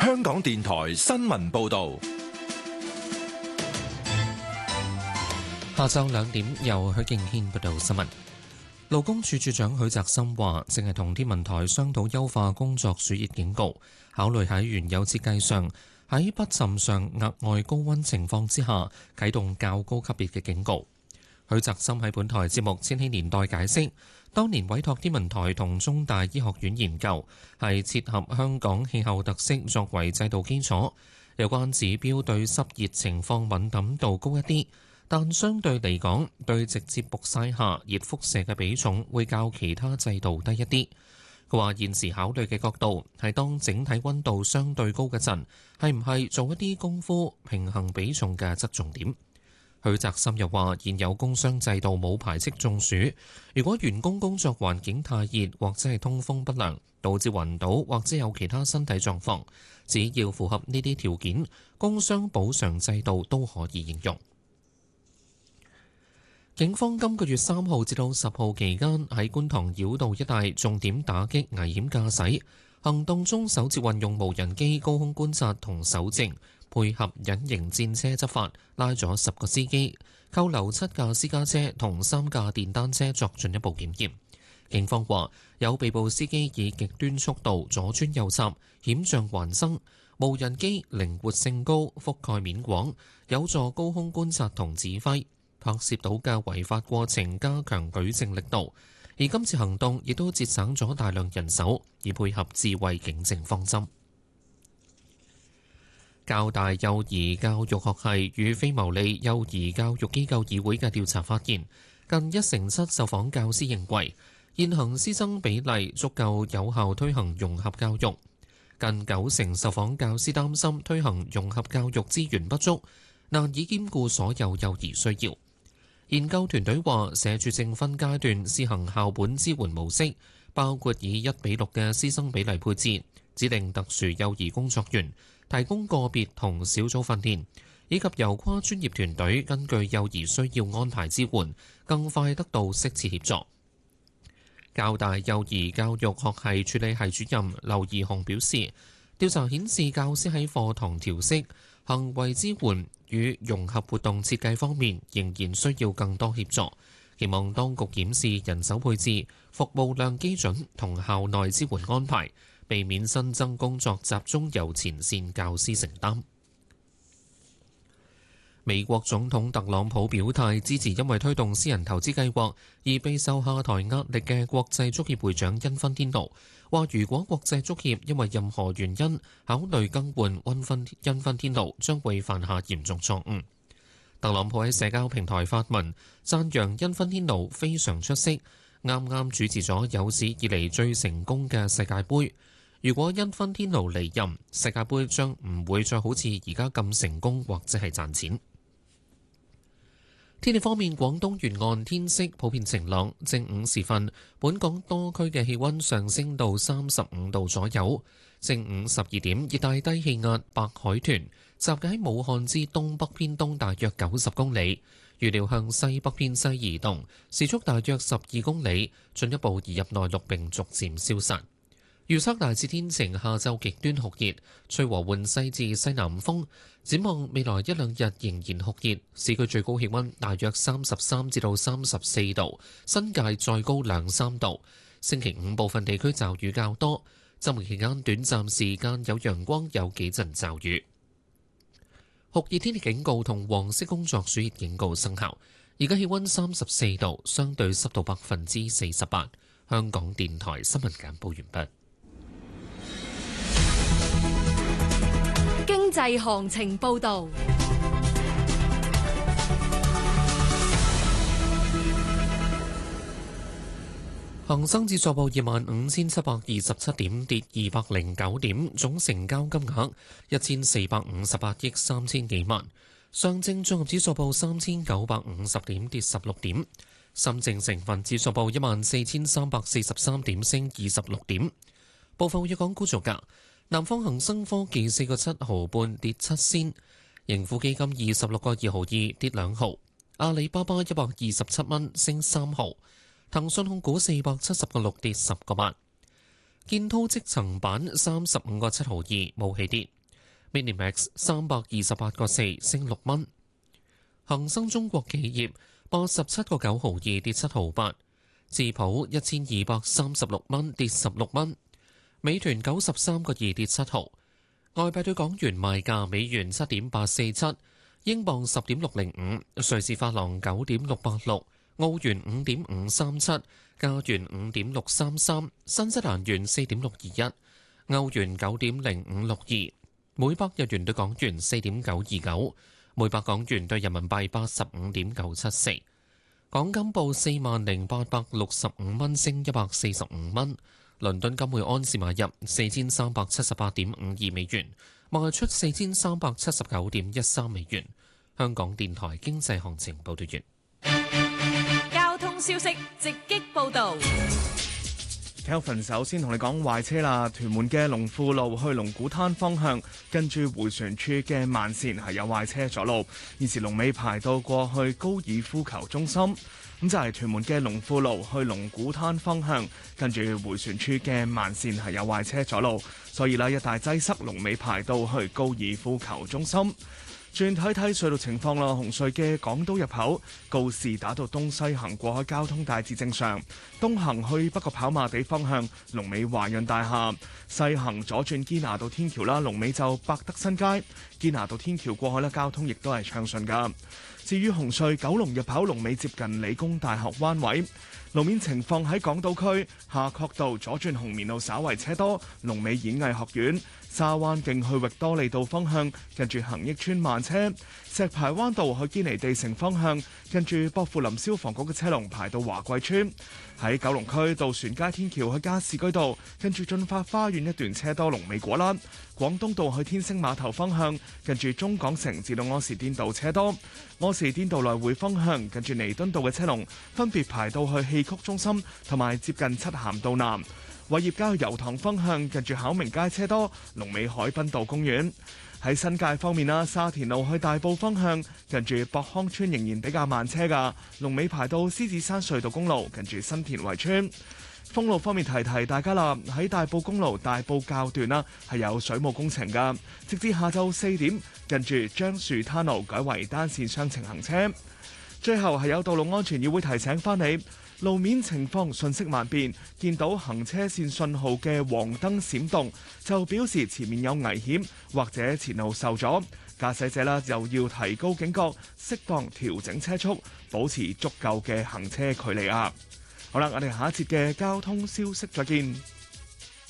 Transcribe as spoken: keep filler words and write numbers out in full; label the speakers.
Speaker 1: 香港電台新聞報道。
Speaker 2: 下晝兩點，由許敬軒報道新聞。勞工處處長許澤森話，正係同天文台商討優化工作暑熱警告，考慮喺原有設計上，喺不尋常額外高溫情況之下，啟動較高級別嘅警告。許澤森喺本台節目《千禧年代》解釋，當年委託天文台同中大醫學院研究，係切合香港氣候特色作為制度基礎。有關指標對濕熱情況敏感度高一啲，但相對嚟講，對直接曝曬下熱輻射嘅比重會較其他制度低一啲。佢話現時考慮嘅角度係當整體溫度相對高嘅陣，係唔係做一啲功夫平衡比重嘅側重點。許澤森又話，現有工商制度冇排斥中暑，如果員工工作環境太熱或者係通風不良，導致暈倒或者有其他身體狀況，只要符合呢啲條件，工傷補償制度都可以應用。警方今個月三號至到十號期間喺觀塘繞道一帶重點打擊危險駕駛，行動中首次運用無人機高空觀察同搜證，配合隱形戰車執法，拉咗十個司機，扣留七架私家車同三架電單車作進一步檢驗。警方話有被捕司機以極端速度左穿右插，險象環生。無人機靈活性高，覆蓋面廣，有助高空觀察同指揮。拍攝到嘅違法過程加強舉證力度，而今次行動亦都節省咗大量人手，以配合智慧警政方針。教大幼兒教育學系與非牟利幼兒教育機構議會嘅調查發現，近一成七受訪教師認為現行師生比例足夠有效推行融合教育，近九成受訪教師擔心推行融合教育資源不足，難以兼顧所有幼兒需要。研究團隊話，社署正分階段試行校本支援模式，包括以一比六嘅師生比例配置，指定特殊幼兒工作員，提供個別同小組訓練，以及由跨專業團隊根據幼兒需要安排支援，更快得到適切協助。教大幼兒教育學系處理系主任劉怡雄表示，調查顯示教師喺課堂調適、行為支援與融合活動設計方面仍然需要更多協助，期望當局檢視人手配置、服務量基準同校內支援安排，避免新增工作集中由前線教師承擔。美國總統特朗普表態支持因為推動私人投資計劃而備受下台壓力嘅國際足協會長因芬天奴，話如果國際足協因為任何原因考慮更換因芬因芬天奴，將會犯下嚴重錯誤。特朗普喺社交平台發文讚揚因芬天奴非常出色，啱啱主持咗有史以嚟最成功嘅世界盃。如果因芬天奴離任，世界盃將唔會再好似而家咁成功或者係賺錢。天氣方面，廣東沿岸天色普遍晴朗。正午時分，本港多區嘅氣溫上升到三十五度左右。正午十二點，熱帶低氣壓白海豚集結喺武漢之東北偏東大約九十公里，預料向西北偏西移動，時速大約十二公里，進一步移入內陸並逐漸消散。預測大致天晴，下晝極端酷熱，吹和緩西至西南風。展望未來一兩日仍然酷熱，市區最高氣溫大約三十三至到三十四度，新界再高兩三度。星期五部分地區驟雨較多，週末期間短暫時間有陽光，有幾陣驟雨。酷熱天氣警告同黃色工作暑熱警告生效。而家氣溫三十四度，相對濕度百分之四十八。香港電台新聞簡報完畢。
Speaker 3: 經濟行情報導，
Speaker 2: 恒生指數報二萬五千七百二十七點，跌二百零九點，總成交金額一千四百五十八億三千幾萬。上證綜合指數報三千九百五十點，跌十六點。深證成分指數報一萬四千三百四十三點，升二十六點。部分粵港股造價。南方恒生科技四個七毫半跌七仙，盈富基金二十六個二毫二跌兩毫，阿里巴巴一百二十七蚊升三毫，騰訊控股四百七十個六跌十個八，建滔積層板三十五個七毫二冇起跌， Minimax 三百二十八個四升六蚊。恒生中國企業八十七個九毫二跌七毫八。智普一千二百三十六蚊跌十六蚊。美團九十三個二跌七毫。外幣對港元賣價：美元七點八四七，英鎊十點六零五，瑞士法郎九點六八六，澳元五點五三七，加元五點六三三，新西蘭元四點六二一，歐元九點零五六二，每百日元對港元四點九二九，每百港元對人民幣八十五點九七四。港金報四萬零八百六十五蚊，升一百四十五蚊。倫敦金每安士買入四千三百七十八點五二美元，賣出四千三百七十九點一三美元。香港電台經濟行情報道完。
Speaker 3: 交通消息直擊報導。
Speaker 4: Kelvin 首先同你講壞車啦，屯門嘅龍富路去龍鼓灘方向，跟住迴旋處嘅慢線係有壞車阻路，現時龍尾排到過去高爾夫球中心。咁就係屯門嘅龍富路去龍鼓灘方向，跟住迴旋處嘅慢線係有壞車阻路，所以呢一帶擠塞，龍尾排到去高爾夫球中心。轉睇睇隧道情況啦，紅隧嘅港島入口告士打道東西行過海交通大致正常，東行去北角跑馬地方向龍尾華潤大廈，西行左轉堅拿道天橋啦，龍尾就百德新街，堅拿道天橋過海咧交通亦都係暢順噶。至於紅隧九龍入口龍尾接近理工大學灣位。路面情況喺港島區夏慤道左轉紅棉路稍為車多，龍尾演藝學院。沙灣徑去域多利道方向，近住恒益邨慢車；石排灣道去堅尼地城方向，近住薄扶林消防局嘅車龍排到華貴邨。喺九龍區渡船街天橋去加士居道，近住進發花園一段車多，龍尾果欄。廣東道去天星碼頭方向，近住中港城至到柯士甸道車多。柯士甸道來回方向，近住彌敦道嘅車龍分別排到去戲曲中心同埋接近漆咸道南。偉業街去油塘方向，近住巧明街車多，龍尾海濱道公園。喺新界方面啦，沙田路去大埔方向，近住博康村仍然比較慢車噶，龍尾排到獅子山隧道公路，近住新田圍村。封路方面提提大家啦，喺大埔公路大埔滘段啦係有水務工程噶，直至下晝四點，近住樟樹灘路改為單線雙程行車。最後係有道路安全議會提醒翻你。路面情況瞬息萬變，見到行車線信號嘅黃燈閃動，就表示前面有危險或者前路受阻。駕駛者啦又要提高警覺，適當調整車速，保持足夠嘅行車距離啊！好啦，我哋下一節嘅交通消息再見。